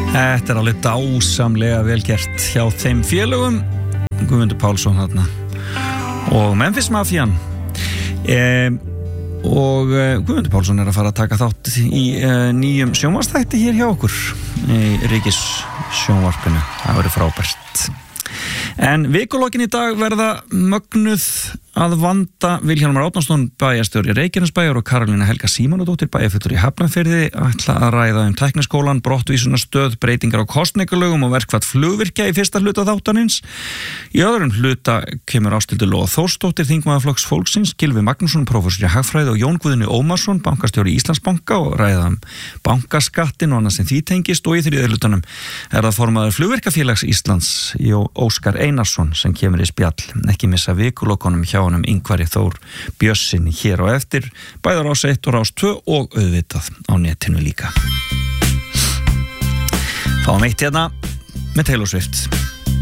Þetta alveg dásamlega vel gert hjá þeim félögum Guðmundur Pálsson þarna og Memphis Mafian og Guðmundur Pálsson að fara að taka þátt í nýjum sjónvarpsþætti hér hjá okkur í Ríkissjónvarpinu. Það verður frábært. En vikulokin í dag verða mögnuð að vanda Vilhjálmur Árnason bæjarstjóri Reykjanesbæjar og Karolína Helga Símonardóttir bæjarfulltrúi í Hafnarfirði ætla að ræða tækniskólann, brottvísunarstöð, breytingar á kosningalögum og verkfall flugvirkja í fyrsta hluta þáttarins. Í öðrum hluta kemur Ásthildur Lóa Þórsdóttir, þingmaður Flokks fólksins, Gylfi Magnússon, prófessor í hagfræði og Jón Guðni Ómarsson, bankastjóri Íslandsbanka og ræða bankaskattin og annað sem því tengist og í þriðja hlutanum það formaður Flugvirkjafélags Íslands Óskar Einarsson sem kemur í spjall. Ekki missa vikulokunum hjá honum Ingvari Þór Björnssyni hér á eftir, bæði Rás 1 og Rás 2 og auðvitað á netinu líka. Fáum eitt hérna með Taylor Swift.